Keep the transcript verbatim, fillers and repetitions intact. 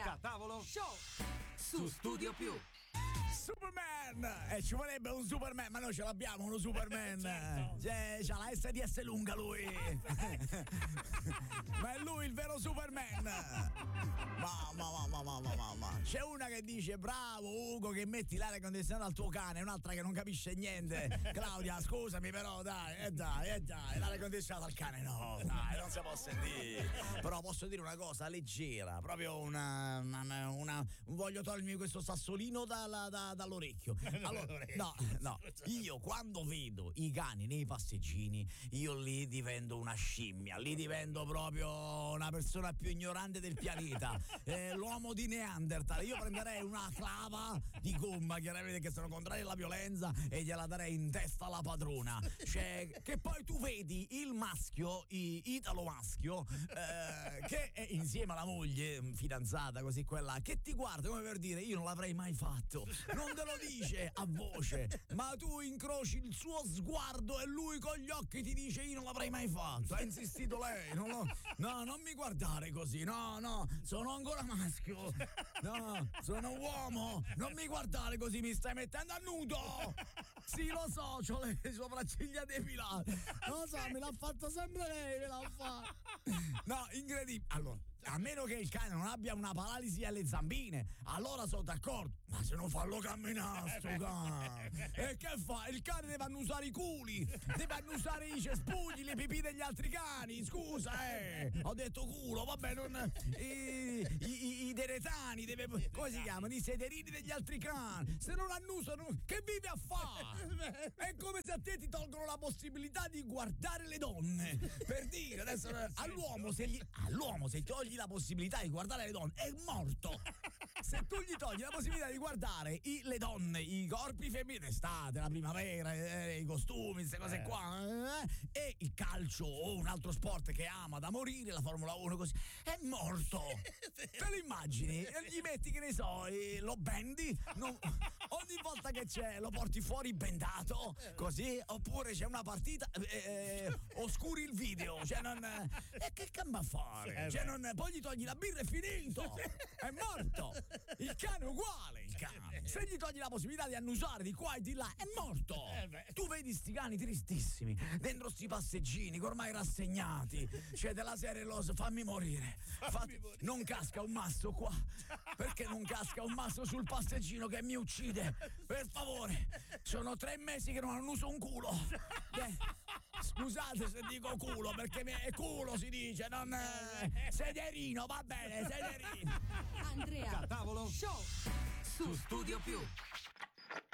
Catavolo Show su Studio Più. Superman! E eh, ci vorrebbe un Superman, ma noi ce l'abbiamo uno Superman. Certo. C'è, c'ha la S D S lunga lui. Ma è lui il vero Superman. Mamma, mamma, mamma, mamma. C'è una che dice bravo Ugo che metti l'aria condizionata al tuo cane, un'altra che non capisce niente. Claudia, scusami però, dai, eh dai, eh dai, l'aria condizionata al cane no, dai, non si può sentire. Però posso dire una cosa leggera, proprio una, una, una voglio togliermi questo sassolino dalla, da, dall'orecchio. Allora, no, no, io quando vedo i cani nei passeggini, io lì divento una scimmia, lì divento proprio una persona più ignorante del pianeta. Eh, l'uomo di Neanderthal. Io prenderei una clava di gomma, chiaramente, che sono contrari alla violenza, e gliela darei in testa alla padrona. Cioè, che poi tu vedi il maschio, i, italo maschio, eh, che è insieme alla moglie, fidanzata, così quella, che ti guarda come per dire io non l'avrei mai fatto. Non te lo dice a voce, ma tu incroci il suo sguardo e lui con gli occhi ti dice io non l'avrei mai fatto. Ha insistito lei, non lo, no, non mi guardare così, no, no, sono ancora maschio, no, sono uomo, non mi guardare così, mi stai mettendo a nudo. Sì, lo so, c'ho le sopracciglia depilate, lo so, me l'ha fatto sempre lei, me l'ha fatto. No, incredibile. Allora, a meno che il cane non abbia una paralisi alle zampine, allora sono d'accordo. Ma se non fallo camminare sto cane, e che fa? Il cane deve annusare i culi, deve annusare i cespugli, le pipì degli altri cani. Scusa, eh, ho detto culo, vabbè, non i, i, i deretani, deve, come si chiamano? I sederini degli altri cani. Se non annusano, che vive a fare? È come se a te ti tolgono la possibilità di guardare le donne. Per dire, adesso all'uomo se gli, all'uomo se togli la possibilità di guardare le donne è morto. Se tu gli togli la possibilità di guardare i, le donne, i corpi femminili d'estate, la primavera, eh, i costumi, queste cose eh. qua, eh, e il calcio o un altro sport che ama da morire, la Formula uno, così, è morto. Te lo immagini? Gli metti, che ne so, lo bendi, non, ogni volta che c'è lo porti fuori bendato, così, oppure c'è una partita, eh, oscuri il video, cioè non, e che cambia a fare? Cioè non, poi gli togli la birra, è finito, è morto. Il cane è uguale, il cane. Se gli togli la possibilità di annusare di qua e di là, è morto. Tu vedi sti cani tristissimi dentro sti passeggini, ormai rassegnati, cioè della serie lo fammi morire. Fatti, non casca un masso qua, perché non casca un masso sul passeggino che mi uccide? Per favore, sono tre mesi che non annuso un culo. Beh, scusate se dico culo, perché è culo si dice, non eh, sederino, va bene, sederino. Andrea Catavolo Show su Studio Più.